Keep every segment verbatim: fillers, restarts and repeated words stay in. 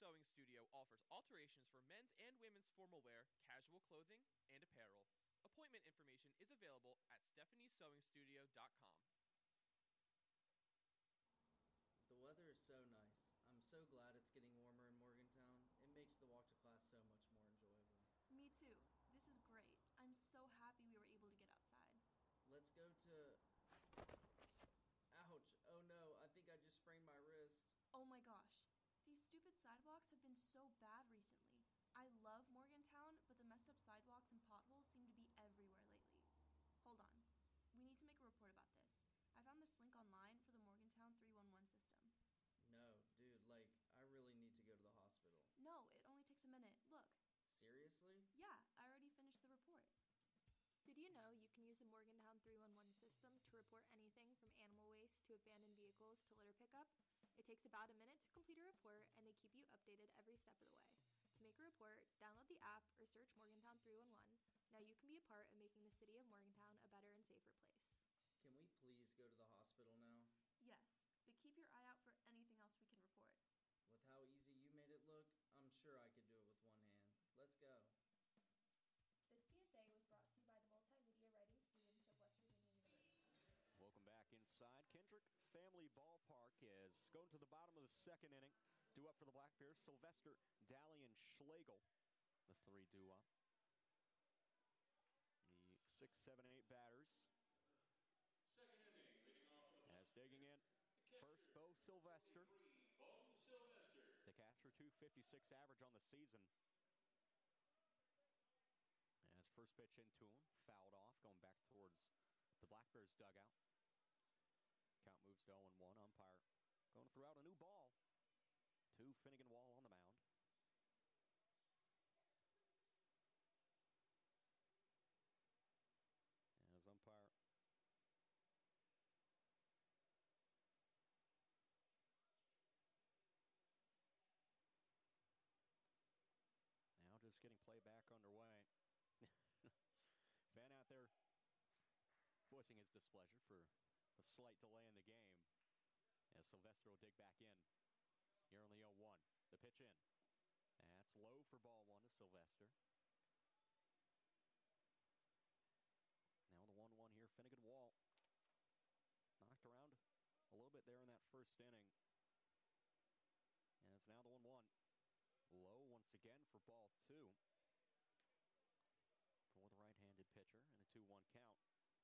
Sewing Studio offers alterations for men's and women's formal wear, casual clothing, and apparel. Appointment information is available at stephanie sewing studio dot com. The weather is so nice. I'm so glad it's getting warmer in Morgantown. It makes the walk to class so much more enjoyable. Me too. This is great. I'm so happy we were able to get outside. Let's go to... Ouch. Oh no, I think I just sprained my wrist. Oh my gosh. These stupid sidewalks have been so bad recently. I love Morgantown, but the messed up sidewalks and potholes seem to be everywhere lately. Hold on. We need to make a report about this. I found this link online for the Morgantown three one one system. No, dude, like, I really need to go to the hospital. No, it only takes a minute. Look. Seriously? Yeah, I already finished the report. Did you know you can use the Morgantown three one one system to report anything from animal waste to abandoned vehicles to litter pickup? It takes about a minute to complete a report, and they keep you updated every step of the way. To make a report, download the app or search Morgantown three one one. Now you can be a part of making the city of Morgantown a better and safer place. Can we please go to the hospital now? Yes, but keep your eye out for anything else we can report. With how easy you made it look, I'm sure I could do it with one hand. Let's go. This P S A was brought to you by the multimedia writing students of West Virginia University. Welcome back inside. Kendrick Family Ballpark is going to the bottom of the second inning. Due up for the Black Bears, Sylvester, Daly, and Schlegel. The three due up. The six, seven, eight batters. Second inning, leading off as digging in. First, Bo Sylvester. Bo Sylvester. The catcher, two fifty-six average on the season. As first pitch into him, fouled off, going back towards the Black Bears dugout. Count moves to oh and one. Umpire going to throw out a new ball to Finnegan Wall on the mound. As umpire now just getting play back underway. Fan out there voicing his displeasure for a slight delay in the game as Sylvester will dig back in here on the oh one. The pitch in. That's low for ball one to Sylvester. Now the one one here, Finnegan Wall. Knocked around a little bit there in that first inning. And it's now the one one. Low once again for ball two. For the right-handed pitcher and a two one count.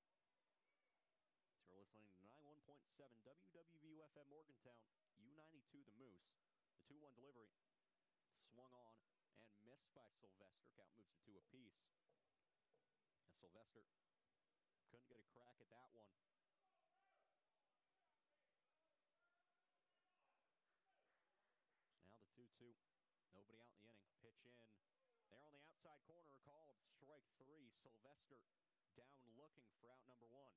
So you're listening to ninety-one point seven W W V U F M Morgantown, U ninety-two the Moose. The two one delivery swung on and missed by Sylvester. Count moves to two apiece. And Sylvester couldn't get a crack at that one. So now the two two. Nobody out in the inning. Pitch in. There on the outside corner, called strike three. Sylvester down looking for out number one.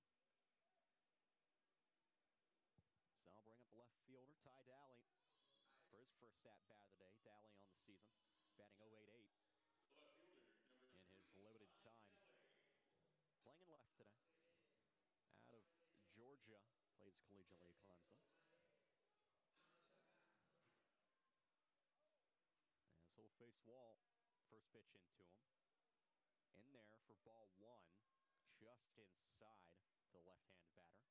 So I'll bring up the left fielder, Ty Daly, for his first at-bat of the day. Daly on the season, batting oh eight eight in his limited time. Playing in left today. Out of Georgia, plays collegiately at Clemson. As he'll face Wall. First pitch into him. In there for ball one. Just inside the left-handed batter.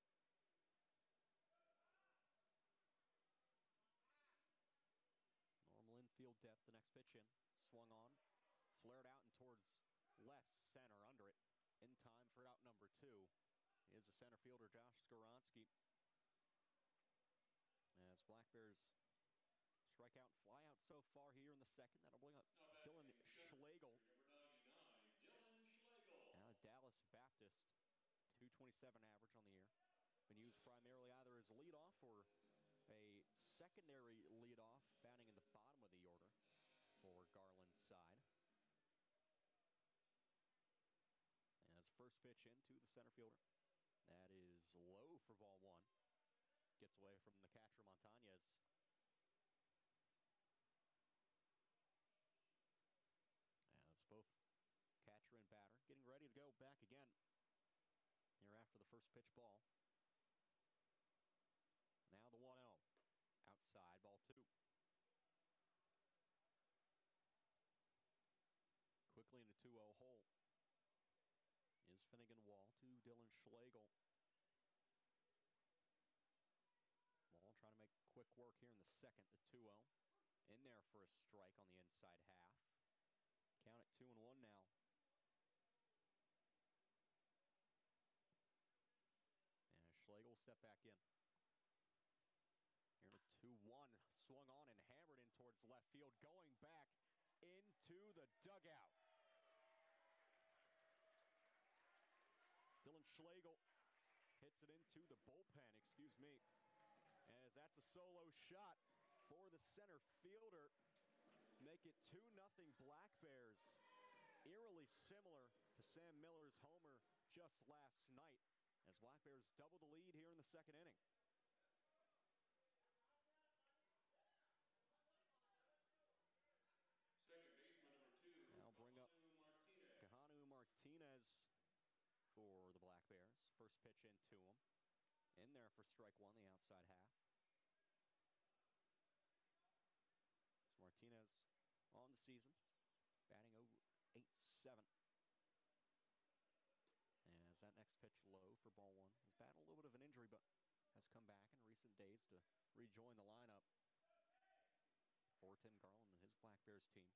Normal infield depth. The next pitch in. Swung on. Flared out and towards left center under it. In time for out number two is the center fielder Josh Skoronsky. As Black Bears strike out and fly out so far here in the second. That'll bring up Dylan Schlegel. Out of Dallas Baptist. two twenty-seven average on the year. Been used primarily either as a leadoff or a secondary leadoff, batting in the bottom of the order for Garland's side. As first pitch into the center fielder. That is low for ball one. Gets away from the catcher Montañez. And it's both catcher and batter getting ready to go back again here after the first pitch ball. Now the one oh. Outside, ball two. Dylan Schlegel. Wall trying to make quick work here in the second, the two oh. In there for a strike on the inside half. Count it two and one now. And Schlegel will step back in. Here to two one. Swung on and hammered in towards left field. Going back into the dugout. Dylan Schlegel hits it into the bullpen, excuse me. As that's a solo shot for the center fielder. Make it two nothing Black Bears. Eerily similar to Sam Miller's homer just last night, as Black Bears double the lead here in the second inning. Second baseman number two, Now bring up Kahanu Martinez. Kahanu Martinez for the Black Bears. First pitch into him. In there for strike one, the outside half. It's Martinez on the season, batting oh eight seven. As that next pitch low for ball one. He's battled a little bit of an injury, but has come back in recent days to rejoin the lineup for Tim Garland and his Black Bears team.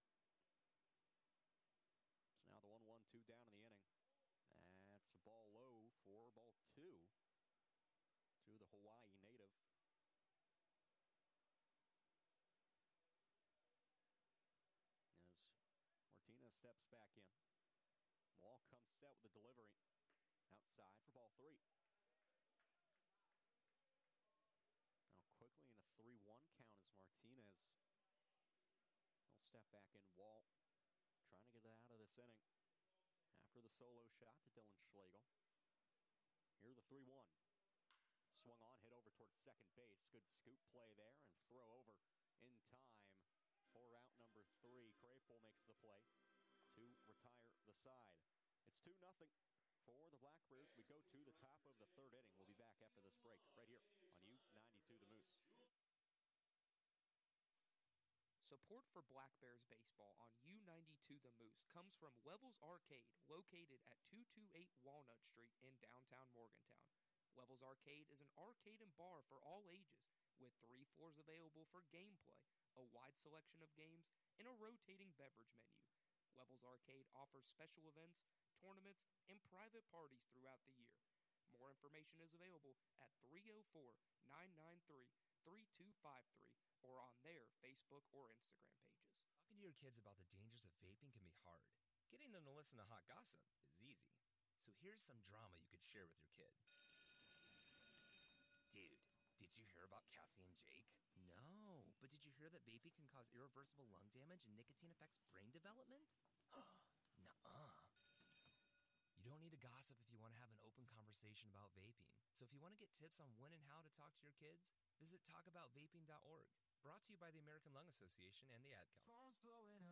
So now the one one two down in the inning. That's a ball low for ball two to the Hawaii native. As Martinez steps back in. Wall comes set with the delivery. Outside for ball three. Now quickly in a three one count as Martinez. He'll step back in. Wall trying to get it out of this inning after the solo shot to Dylan Schlegel. Here the three one. Swung on, hit over towards second base. Good scoop play there and throw over in time for out number three. Craypool makes the play to retire the side. It's two nothing for the Black Bears. We go to the top of the third inning. We'll be back after this break right here on U ninety-two The Moose. Support for Black Bears baseball on U ninety-two The Moose comes from Wevels Arcade, located at two twenty-eight Walnut Street in downtown Morgantown. Wevels Arcade is an arcade and bar for all ages, with three floors available for gameplay, a wide selection of games, and a rotating beverage menu. Wevels Arcade offers special events, tournaments, and private parties throughout the year. More information is available at three oh four, nine nine three, three two five three or on their Facebook or Instagram pages. Talking to your kids about the dangers of vaping can be hard. Getting them to listen to hot gossip is easy. So here's some drama you could share with your kid. Dude, did you hear about Cassie and Jake? No, but did you hear that vaping can cause irreversible lung damage and nicotine affects brain development? Nuh-uh. You don't need to gossip if you want to have an open conversation about vaping. So if you want to get tips on when and how to talk to your kids, visit talk about vaping dot org. Brought to you by the American Lung Association and the Ad Council.